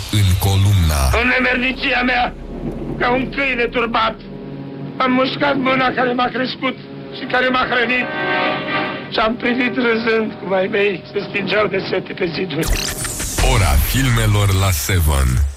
în columna În nemernicia mea, ca un câine turbat, am mușcat mâna care m-a crescut și care m-a hrănit și am privit râzând cum ai mei se stingeau de sete pe ziduri. Ora filmelor la 7.